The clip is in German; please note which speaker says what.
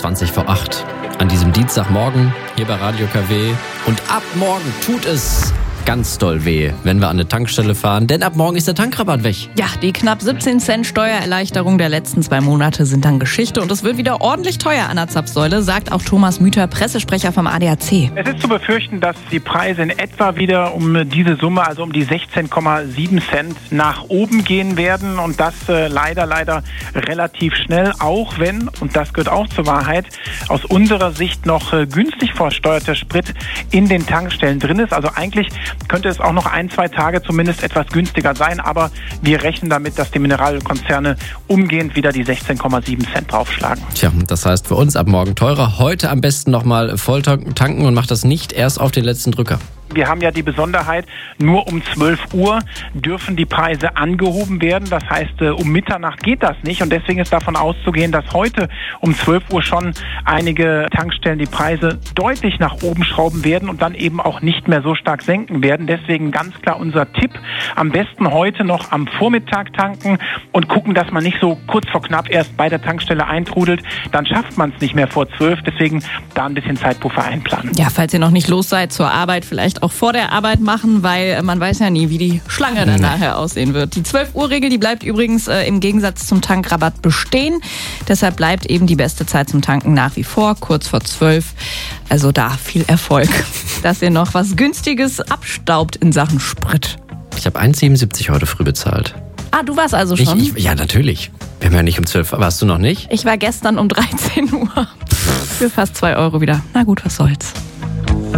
Speaker 1: 20 vor 8 an diesem Dienstagmorgen hier bei Radio KW. Und ab morgen tut es ganz doll weh, wenn wir an eine Tankstelle fahren, denn ab morgen ist der Tankrabatt weg.
Speaker 2: Ja, die knapp 17 Cent Steuererleichterung der letzten 2 Monate sind dann Geschichte und es wird wieder ordentlich teuer an der Zapfsäule, sagt auch Thomas Müther, Pressesprecher vom ADAC.
Speaker 3: Es ist zu befürchten, dass die Preise in etwa wieder um diese Summe, also um die 16,7 Cent nach oben gehen werden und das leider relativ schnell, auch wenn, und das gehört auch zur Wahrheit, aus unserer Sicht noch günstig versteuerter Sprit in den Tankstellen drin ist. Also eigentlich könnte es auch noch 1-2 Tage zumindest etwas günstiger sein, aber wir rechnen damit, dass die Mineralölkonzerne umgehend wieder die 16,7 Cent draufschlagen.
Speaker 1: Tja, das heißt für uns ab morgen teurer. Heute am besten nochmal voll tanken und macht das nicht erst auf den letzten Drücker.
Speaker 3: Wir haben ja die Besonderheit, nur um 12 Uhr dürfen die Preise angehoben werden. Das heißt, um Mitternacht geht das nicht. Und deswegen ist davon auszugehen, dass heute um 12 Uhr schon einige Tankstellen die Preise deutlich nach oben schrauben werden und dann eben auch nicht mehr so stark senken werden. Deswegen ganz klar unser Tipp, am besten heute noch am Vormittag tanken und gucken, dass man nicht so kurz vor knapp erst bei der Tankstelle eintrudelt. Dann schafft man es nicht mehr vor 12. Deswegen da ein bisschen Zeitpuffer einplanen.
Speaker 2: Ja, falls ihr noch nicht los seid zur Arbeit, vielleicht auch vor der Arbeit machen, weil man weiß ja nie, wie die Schlange dann nachher aussehen wird. Die 12-Uhr-Regel, die bleibt übrigens im Gegensatz zum Tankrabatt bestehen. Deshalb bleibt eben die beste Zeit zum Tanken nach wie vor, kurz vor 12. Also da viel Erfolg, dass ihr noch was Günstiges abstaubt in Sachen Sprit.
Speaker 1: Ich habe 1,77 heute früh bezahlt.
Speaker 2: Ah, du warst also schon?
Speaker 1: Ja, natürlich. Wir haben ja nicht um 12 Uhr. Warst du noch nicht?
Speaker 2: Ich war gestern um 13 Uhr. Für fast 2 Euro wieder. Na gut, was soll's.